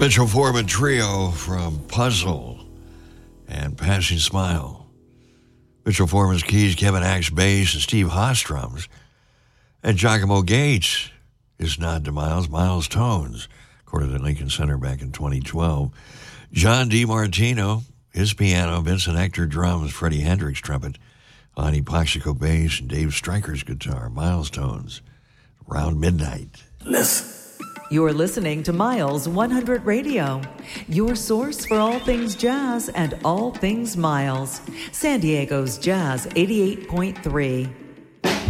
Mitchell Foreman Trio from Puzzle and Passing Smile. Mitchell Foreman's keys, Kevin Axe bass, and Steve Haas drums. And Giacomo Gates is nod to Miles tones, recorded at Lincoln Center back in 2012. John DiMartino, his piano, Vincent Hector drums, Freddie Hendricks trumpet, Lonnie Plaxico bass, and Dave Stryker's guitar, Miles tones. Around midnight. Listen. You're listening to Miles 100 Radio, your source for all things jazz and all things Miles. San Diego's Jazz 88.3.